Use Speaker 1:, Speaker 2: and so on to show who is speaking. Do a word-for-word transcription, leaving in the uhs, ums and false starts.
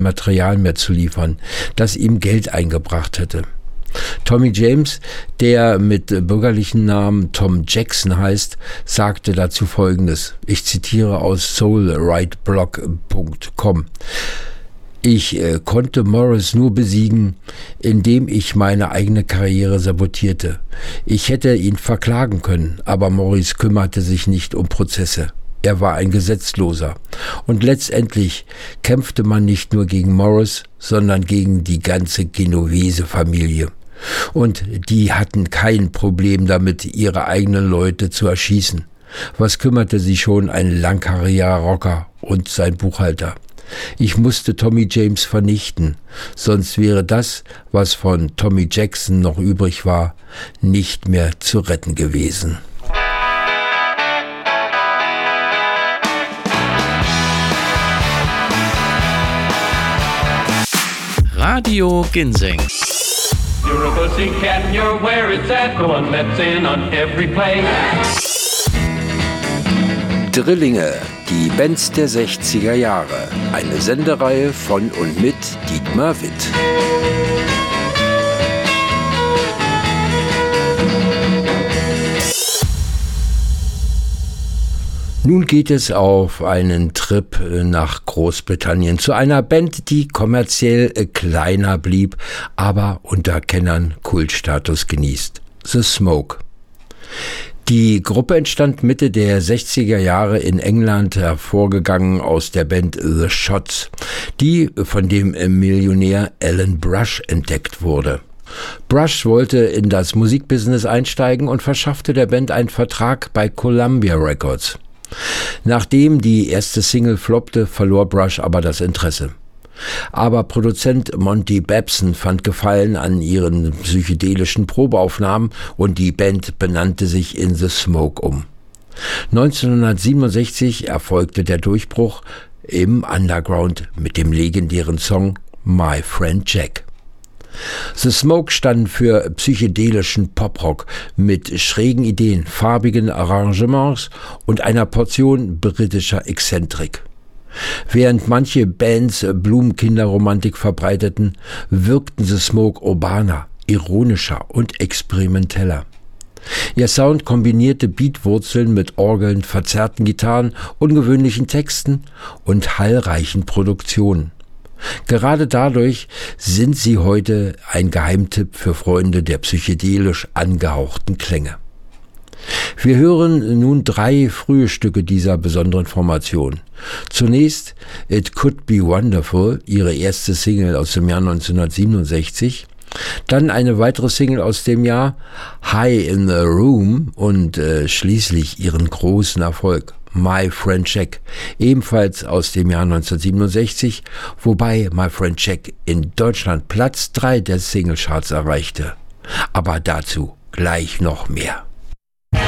Speaker 1: Material mehr zu liefern, das ihm Geld eingebracht hätte. Tommy James, der mit bürgerlichen Namen Tom Jackson heißt, sagte dazu Folgendes. Ich zitiere aus soul right blog punkt com. Ich äh, konnte Morris nur besiegen, indem ich meine eigene Karriere sabotierte. Ich hätte ihn verklagen können, aber Morris kümmerte sich nicht um Prozesse. Er war ein Gesetzloser. Und letztendlich kämpfte man nicht nur gegen Morris, sondern gegen die ganze Genovese-Familie. Und die hatten kein Problem damit, ihre eigenen Leute zu erschießen. Was kümmerte sie schon ein langhaariger Rocker und sein Buchhalter? Ich musste Tommy James vernichten, sonst wäre das, was von Tommy Jackson noch übrig war, nicht mehr zu retten gewesen.
Speaker 2: Radio Ginseng.
Speaker 3: You're a pussycat and you're where it's at, the one that's in on every play.
Speaker 1: Drillinge, die Bands der sechziger Jahre. Eine Sendereihe von und mit Dietmar Witt. Nun geht es auf einen Trip nach Großbritannien zu einer Band, die kommerziell kleiner blieb, aber unter Kennern Kultstatus genießt. The Smoke. Die Gruppe entstand Mitte der sechziger Jahre in England, hervorgegangen aus der Band The Shots, die von dem Millionär Alan Brush entdeckt wurde. Brush wollte in das Musikbusiness einsteigen und verschaffte der Band einen Vertrag bei Columbia Records. Nachdem die erste Single floppte, verlor Brush aber das Interesse. Aber Produzent Monty Babson fand Gefallen an ihren psychedelischen Probeaufnahmen und die Band benannte sich in The Smoke um. neunzehnhundertsiebenundsechzig erfolgte der Durchbruch im Underground mit dem legendären Song My Friend Jack. The Smoke standen für psychedelischen Poprock mit schrägen Ideen, farbigen Arrangements und einer Portion britischer Exzentrik. Während manche Bands Blumenkinderromantik verbreiteten, wirkten The Smoke urbaner, ironischer und experimenteller. Ihr Sound kombinierte Beatwurzeln mit Orgeln, verzerrten Gitarren, ungewöhnlichen Texten und hallreichen Produktionen. Gerade dadurch sind sie heute ein Geheimtipp für Freunde der psychedelisch angehauchten Klänge. Wir hören nun drei frühe Stücke dieser besonderen Formation. Zunächst It Could Be Wonderful, ihre erste Single aus dem Jahr neunzehnhundertsiebenundsechzig, dann eine weitere Single aus dem Jahr High in the Room und äh, schließlich ihren großen Erfolg My Friend Jack, ebenfalls aus dem Jahr neunzehnhundertsiebenundsechzig, wobei My Friend Jack in Deutschland Platz drei der Singlecharts erreichte. Aber dazu gleich noch mehr.